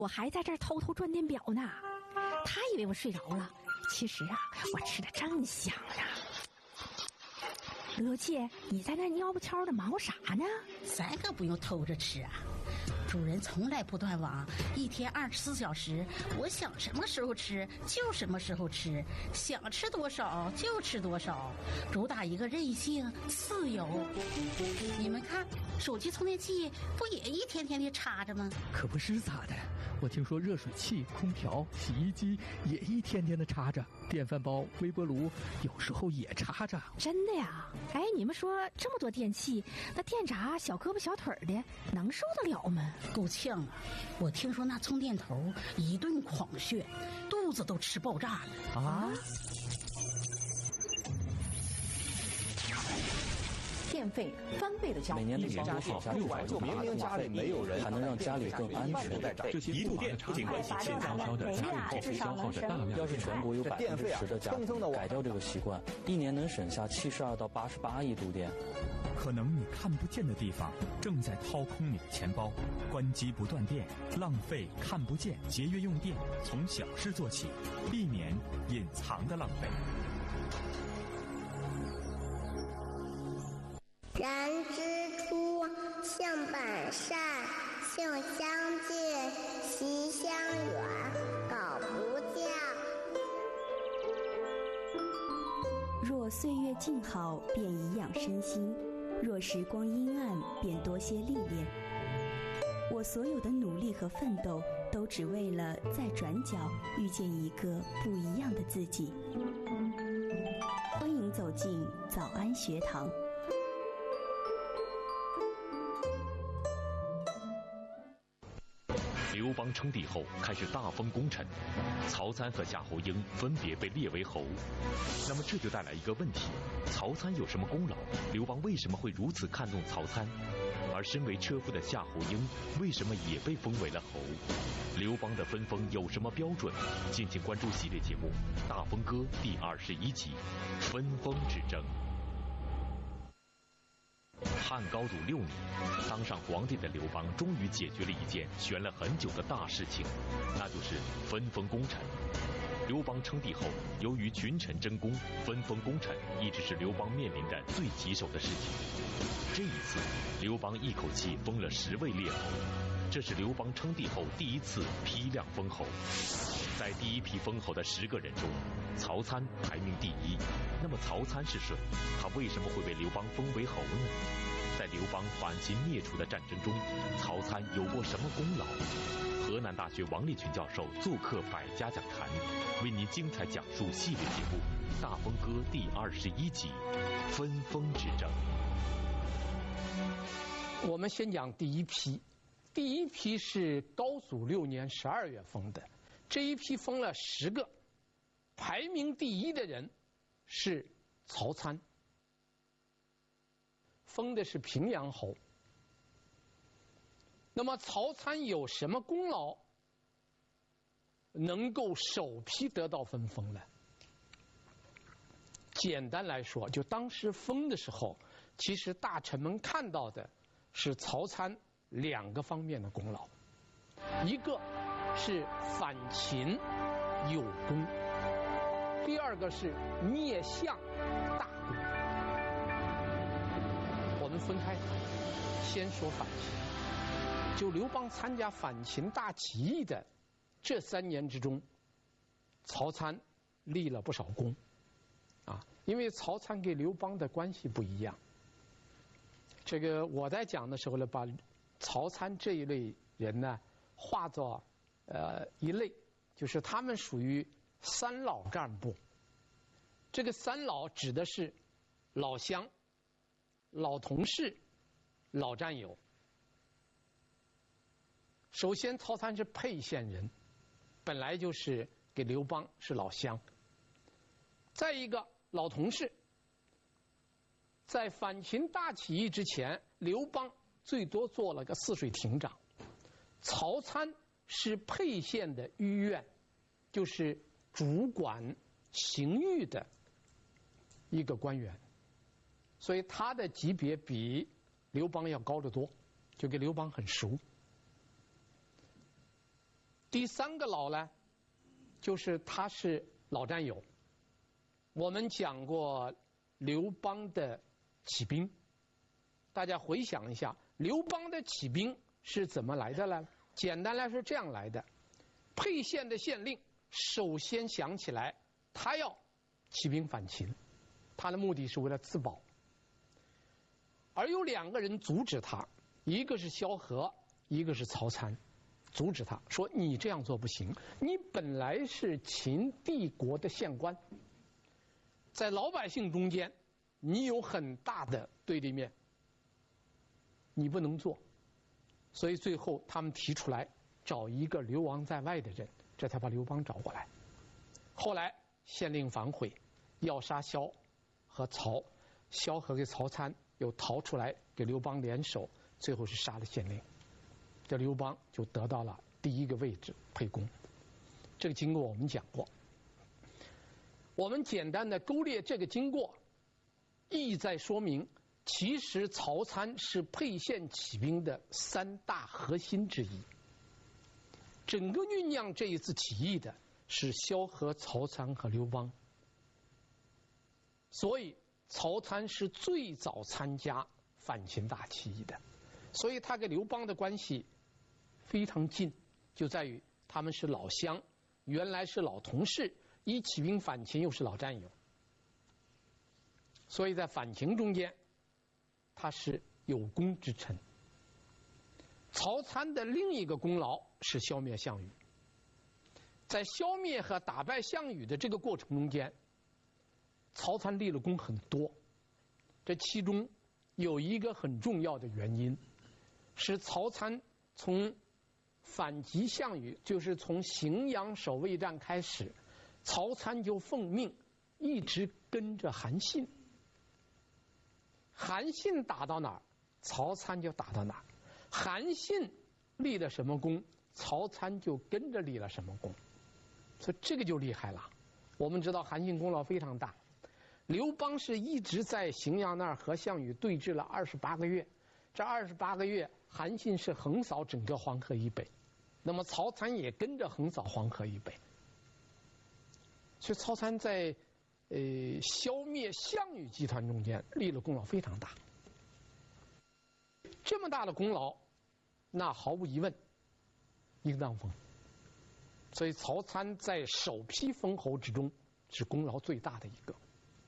我还在这儿偷偷转电表呢。他以为我睡着了，其实啊，我吃的正香呢。罗姐，你在那蔫不悄的忙活啥呢？ 咱可不用偷着吃啊，主人从来不断网，一天24小时，我想什么时候吃就什么时候吃，想吃多少就吃多少，主打一个任性自由。你们看，手机充电器不也一天天的插着吗？ 可不是咋的，我听说热水器、空调、洗衣机也一天天的插着，电饭煲、微波炉有时候也插着。 真的呀？哎，你们说这么多电器，那电闸小胳膊小腿的能受得了吗？ 够呛啊！我听说那充电头一顿狂炫，肚子都吃爆炸了啊！ 电费翻倍的交， 每年的家少6万就明明家里没有人，还能让家里更安全。 这些一度电不仅关系现悄悄的家用电费消耗着大量。 要是全国有10%的家庭改掉这个习惯，一年能省下72到88亿度电。 可能你看不见的地方正在掏空你的钱包，关机不断电，浪费看不见，节约用电，从小事做起，避免隐藏的浪费。 人之初，性本善，性相近，习相远，苟不教。 若岁月静好，便颐养身心；若时光阴暗，便多些历练。我所有的努力和奋斗，都只为了在转角遇见一个不一样的自己。欢迎走进早安学堂。 刘邦称帝后开始大封功臣，曹参和夏侯婴分别被列为侯。那么这就带来一个问题：曹参有什么功劳？刘邦为什么会如此看重曹参？而身为车夫的夏侯婴为什么也被封为了侯？刘邦的分封有什么标准？敬请关注系列节目《大风歌》第21集《分封之争》。汉高祖6年，当上皇帝的刘邦终于解决了一件悬了很久的大事情，那就是分封功臣。刘邦称帝后，由于群臣争功，分封功臣一直是刘邦面临的最棘手的事情。这一次，刘邦一口气封了10位列侯，这是刘邦称帝后第一次批量封侯。在第一批封侯的10个人中，曹参排名第1。那么曹参是谁？他为什么会被刘邦封为侯呢？在刘邦反秦灭楚的战争中，曹参有过什么功劳？河南大学王立群教授做客百家讲坛，为您精彩讲述系列节目《大风歌》第21集《分封之争》。 我们先讲第一批，第一批是高祖6年12月封的，这一批封了10个，排名第1的人是曹参，封的是平阳侯。那么曹参有什么功劳，能够首批得到分封呢？简单来说，就当时封的时候，其实大臣们看到的是曹参2个方面的功劳，一个是反秦有功，第二个是灭项大功。我们分开谈，先说反秦。就刘邦参加反秦大起义的这3年之中，曹参立了不少功啊，因为曹参跟刘邦的关系不一样。这个我在讲的时候呢，把曹参这一类人呢划作一类，就是他们属于3老干部。这个3老指的是老乡、老同事、老战友。首先，曹参是沛县人，本来就是给刘邦是老乡。再一个，老同事，在反秦大起义之前，刘邦最多做了个泗水亭长，曹参是沛县的御院，就是主管刑狱的一个官员，所以他的级别比刘邦要高得多，就跟刘邦很熟。 第三个老呢，就是他是老战友。我们讲过刘邦的起兵，大家回想一下，刘邦的起兵是怎么来的呢？简单来说，这样来的：沛县的县令首先想起来，他要起兵反秦，他的目的是为了自保，而有2个人阻止他，一个是萧何，一个是曹参。阻止他说：“你这样做不行，你本来是秦帝国的县官，在老百姓中间，你有很大的对立面，你不能做。”所以最后他们提出来找一个流亡在外的人，这才把刘邦找过来。后来县令反悔，要杀萧和曹，萧何跟曹参又逃出来给刘邦联手，最后是杀了县令。这刘邦就得到了第1个位置，沛公。这个经过我们讲过，我们简单的勾列这个经过，意在说明，其实曹参是沛县起兵的3大核心之一。整个酝酿这一次起义的是萧何、曹参和刘邦，所以曹参是最早参加反秦大起义的，所以他跟刘邦的关系非常近，就在于他们是老乡，原来是老同事，一起兵反秦又是老战友，所以在反秦中间他是有功之臣。曹参的另一个功劳是消灭项羽，在消灭和打败项羽的这个过程中间，曹参立了功很多，这其中有一个很重要的原因，是曹参从反击项羽，就是从荥阳守卫战开始，曹参就奉命一直跟着韩信，韩信打到哪儿，曹参就打到哪儿，韩信立了什么功，曹参就跟着立了什么功，所以这个就厉害了。我们知道韩信功劳非常大，刘邦是一直在荥阳那儿和项羽对峙了28个月，这28个月韩信是横扫整个黄河以北，那么曹参也跟着横扫黄河以北，所以曹参在消灭项羽集团中间立了功劳非常大。这么大的功劳，那毫无疑问应当封。所以曹参在首批封侯之中是功劳最大的一个。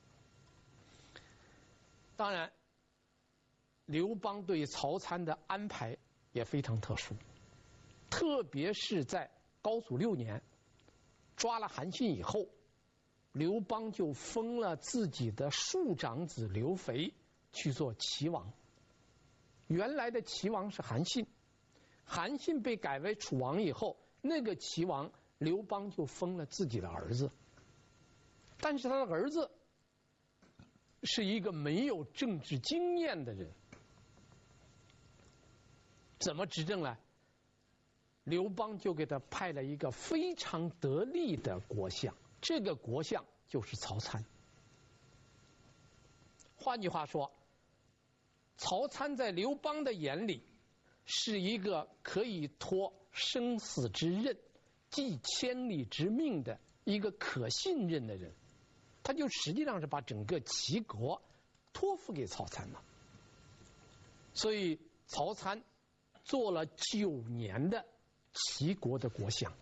当然，刘邦对曹参的安排也非常特殊，特别是在高祖6年抓了韩信以后，刘邦就封了自己的庶长子刘肥去做齐王。原来的齐王是韩信，韩信被改为楚王以后，那个齐王刘邦就封了自己的儿子，但是他的儿子是一个没有政治经验的人，怎么执政呢？刘邦就给他派了一个非常得力的国相，这个国相就是曹参。换句话说，曹参在刘邦的眼里是一个可以托生死之任、寄千里之命的一个可信任的人，他就实际上是把整个齐国托付给曹参了。所以曹参做了9年的齐国的国相，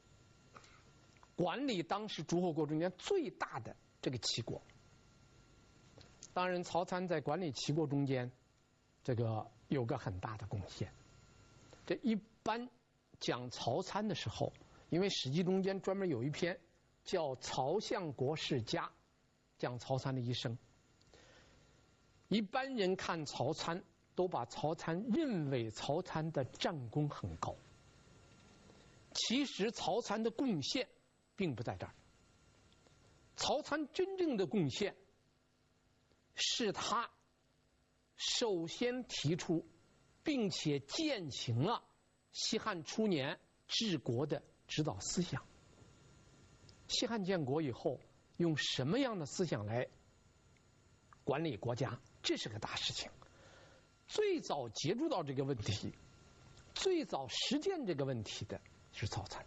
管理当时诸侯国中间最大的这个齐国。当然，曹参在管理齐国中间，这个有个很大的贡献。这一般讲曹参的时候，因为《史记》中间专门有一篇叫《曹相国世家》，讲曹参的一生。一般人看曹参，都把曹参认为曹参的战功很高。其实曹参的贡献并不在这儿。曹参真正的贡献是他首先提出并且践行了西汉初年治国的指导思想。西汉建国以后，用什么样的思想来管理国家，这是个大事情。最早接触到这个问题，最早实践这个问题的是曹参。